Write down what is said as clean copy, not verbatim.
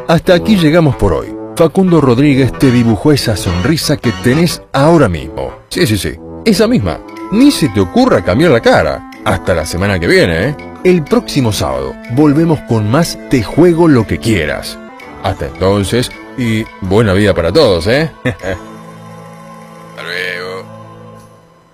Hasta aquí llegamos por hoy. Facundo Rodríguez te dibujó esa sonrisa que tenés ahora mismo. Sí, esa misma. Ni se te ocurra cambiar la cara. Hasta la semana que viene, ¿eh? El próximo sábado volvemos con más Te Juego Lo Que Quieras. Hasta entonces, y buena vida para todos, ¿eh?